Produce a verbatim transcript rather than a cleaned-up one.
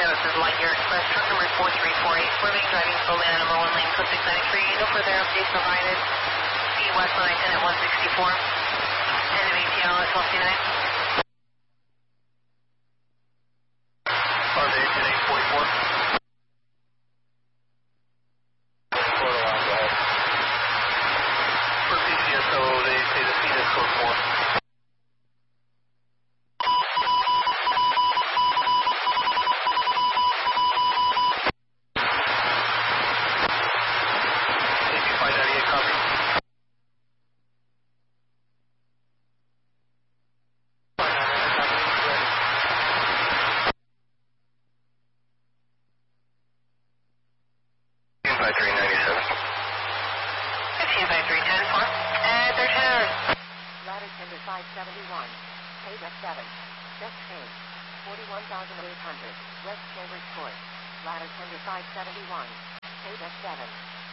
this is Lightyear Express, truck number four three four eight, swerving, driving slowly on number one lane, code six ninety-three, no further updates provided. Speed west line ten at one sixty-four, end of A T L at twelve nine. Foundation eight forty-four. For P C S O, they say the speed is code four. Ladder five seventy-one, paid at seven, just change, forty-one thousand eight hundred, West Chambers Court, ladder five seventy-one, paid at seven.